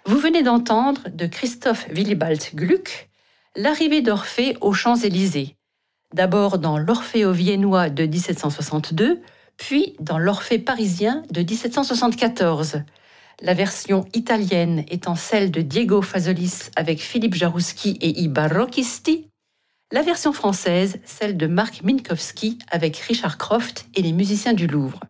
Vous venez d'entendre de Christoph Willibald Gluck l'arrivée d'Orphée aux Champs-Élysées, d'abord dans l'Orfeo viennois de 1762, puis dans l'Orphée parisien de 1774. La version italienne étant celle de Diego Fazolis avec Philippe Jarouski et I Barocchisti, la version française celle de Marc Minkowski avec Richard Croft et les musiciens du Louvre.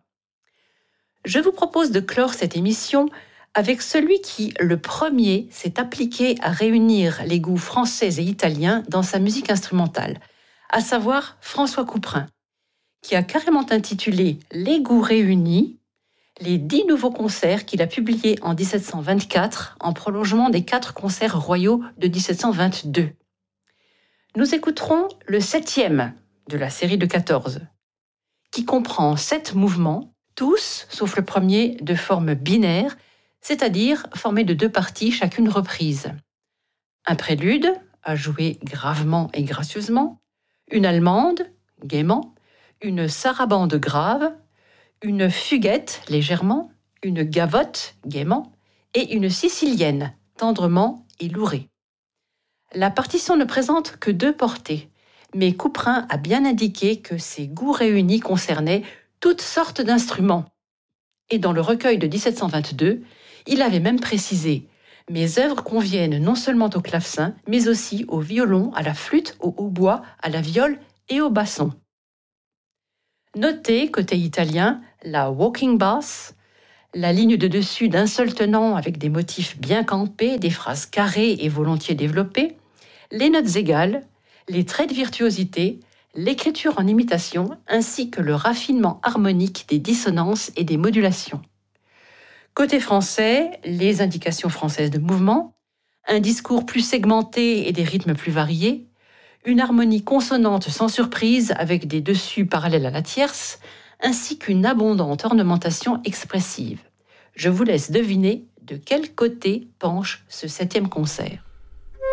Je vous propose de clore cette émission avec celui qui, le premier, s'est appliqué à réunir les goûts français et italiens dans sa musique instrumentale, à savoir François Couperin, qui a carrément intitulé « Les goûts réunis » les 10 nouveaux concerts qu'il a publiés en 1724 en prolongement des 4 concerts royaux de 1722. Nous écouterons le 7e de la série de 14, qui comprend 7 mouvements, tous, sauf le premier, de forme binaire, c'est-à-dire formés de 2 parties, chacune reprise. Un prélude, à jouer gravement et gracieusement, une allemande, gaiement, une sarabande grave, une fuguette, légèrement, une gavotte, gaiement, et une sicilienne, tendrement et lourée. La partition ne présente que 2 portées, mais Couperin a bien indiqué que ces goûts réunis concernaient toutes sortes d'instruments. Et dans le recueil de 1722, il avait même précisé « Mes œuvres conviennent non seulement au clavecin, mais aussi au violon, à la flûte, au hautbois, à la viole et au basson ». Notez, côté italien, la walking bass, la ligne de dessus d'un seul tenant avec des motifs bien campés, des phrases carrées et volontiers développées, les notes égales, les traits de virtuosité, l'écriture en imitation ainsi que le raffinement harmonique des dissonances et des modulations. Côté français, les indications françaises de mouvement, un discours plus segmenté et des rythmes plus variés, une harmonie consonante sans surprise avec des dessus parallèles à la tierce, ainsi qu'une abondante ornementation expressive. Je vous laisse deviner de quel côté penche ce 7e concert.